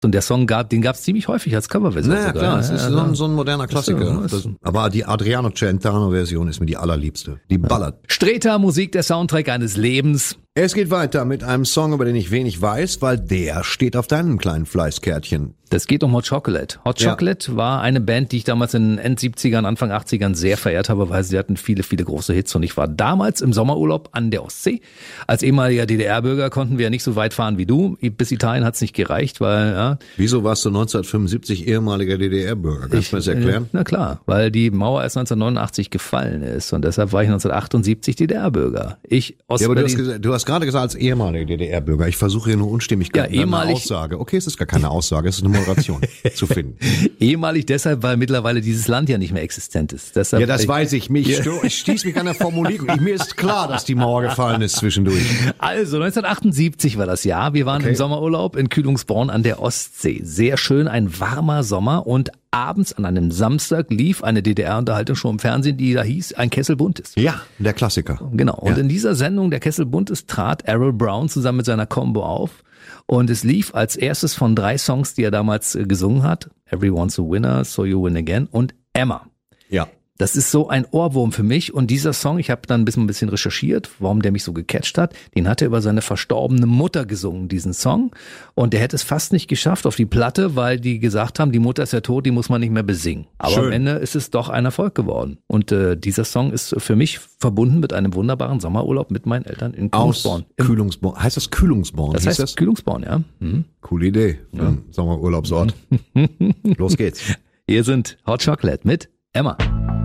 Und der Song den gab's ziemlich häufig als Coverversion. Naja, sogar. klar, es ist so ein moderner Klassiker. Aber die Adriano Celentano-Version ist mir die allerliebste. Die ballert. Streter, Musik, der Soundtrack eines Lebens. Es geht weiter mit einem Song, über den ich wenig weiß, weil der steht auf deinem kleinen Fleißkärtchen. Das geht um Hot Chocolate. Hot Chocolate war eine Band, die ich damals in den End-70ern, Anfang 80ern sehr verehrt habe, weil sie hatten viele, viele große Hits. Und ich war damals im Sommerurlaub an der Ostsee. Als ehemaliger DDR-Bürger konnten wir ja nicht so weit fahren wie du. Bis Italien hat's nicht gereicht, weil... Wieso warst du 1975 ehemaliger DDR-Bürger? Kannst du mir das erklären? Na klar, weil die Mauer erst 1989 gefallen ist. Und deshalb war ich 1978 DDR-Bürger. Du hast gerade gesagt, als ehemaliger DDR-Bürger. Ich versuche hier nur Unstimmigkeiten in einer Aussage. Okay, es ist gar keine Aussage, es ist eine Moderation zu finden. Ehemalig deshalb, weil mittlerweile dieses Land ja nicht mehr existent ist. Deshalb, ja, das weiß ich. Ich stieß mich an der Formulierung. Mir ist klar, dass die Mauer gefallen ist zwischendurch. Also, 1978 war das Jahr. Wir waren im Sommerurlaub in Kühlungsborn an der Ostsee. Sehr schön, ein warmer Sommer und abends an einem Samstag lief eine DDR-Unterhaltung schon im Fernsehen, die da hieß Ein Kessel Buntes. Ja, der Klassiker. Genau. Und in dieser Sendung, der Kessel Buntes, trat Errol Brown zusammen mit seiner Combo auf. Und es lief als erstes von 3 Songs, die er damals gesungen hat. Everyone's a Winner, So You Win Again und Emma. Ja. Das ist so ein Ohrwurm für mich. Und dieser Song, ich habe dann ein bisschen recherchiert, warum der mich so gecatcht hat. Den hat er über seine verstorbene Mutter gesungen, diesen Song. Und der hätte es fast nicht geschafft auf die Platte, weil die gesagt haben, die Mutter ist ja tot, die muss man nicht mehr besingen. Aber am Ende ist es doch ein Erfolg geworden. Und dieser Song ist für mich verbunden mit einem wunderbaren Sommerurlaub mit meinen Eltern in Kühlungsborn. Kühlungsborn. Heißt das Kühlungsborn? Das heißt Kühlungsborn, ja. Mhm. Coole Idee für einen Sommerurlaubsort. Los geht's. Hier sind Hot Chocolate mit Emma.